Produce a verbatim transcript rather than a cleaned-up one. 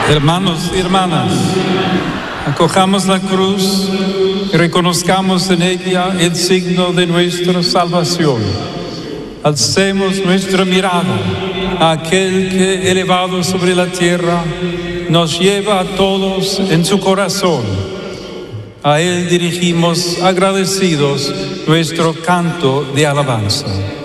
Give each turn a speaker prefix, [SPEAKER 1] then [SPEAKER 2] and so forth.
[SPEAKER 1] Hermanos y hermanas, acojamos la cruz y reconozcamos en ella el signo de nuestra salvación. Alcemos nuestra mirada a aquel que, elevado sobre la tierra, nos lleva a todos en su corazón. A él dirigimos agradecidos nuestro canto de alabanza.